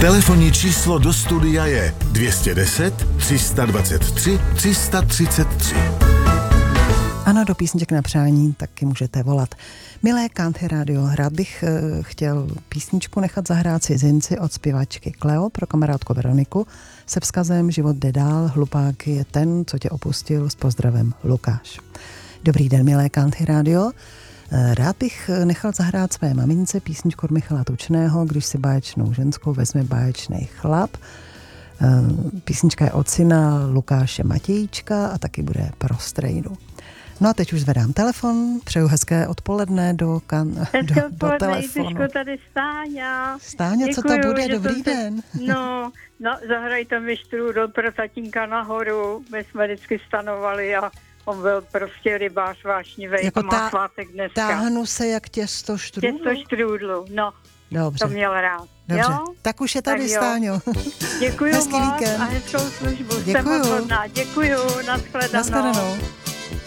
Telefonní číslo do studia je 210 323 333. Ano, do písniček na přání taky můžete volat. Milé Country Radio, rád bych chtěl písničku nechat zahrát cizinci od zpěvačky Cleo pro kamarádku Veroniku se vzkazem Život jde dál, hlupák je ten, co tě opustil, s pozdravem Lukáš. Dobrý den, milé Country Radio. Rád bych nechal zahrát své mamince písničku od Michala Tučného, Když si báječnou ženskou vezme báječnej chlap. Písnička je od syna Lukáše Matějíčka a taky bude pro strejdu. No a teď už zvedám telefon, přeju hezké odpoledne do telefonu. Hezké tady Stáňa. Stáňa, co to bude? Dobrý den. No, zahrajte mi štrůdl pro tatínka nahoru. My jsme vždycky stanovali a on byl prostě rybář vášnivej. Jako má svátek dneska. Táhnu se jak těsto štrůdlu? Těsto štrůdlu, no. Dobře. To měl rád. Dobře, jo? tak už je tady, Stáňo. Děkuju hezký moc víkend. a hezkou službu. Děkuju. Jste moc hodná. Děkuju, nashledanou.